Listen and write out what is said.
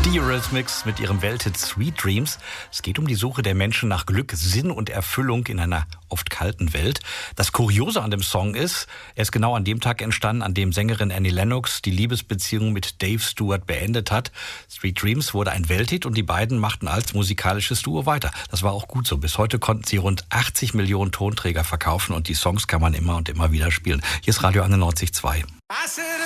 Die Eurythmics mit ihrem Welthit Sweet Dreams. Es geht um die Suche der Menschen nach Glück, Sinn und Erfüllung in einer oft kalten Welt. Das Kuriose an dem Song ist, er ist genau an dem Tag entstanden, an dem Sängerin Annie Lennox die Liebesbeziehung mit Dave Stewart beendet hat. Sweet Dreams wurde ein Welthit und die beiden machten als musikalisches Duo weiter. Das war auch gut so. Bis heute konnten sie rund 80 Millionen Tonträger verkaufen und die Songs kann man immer und immer wieder spielen. Hier ist Radio 91.2.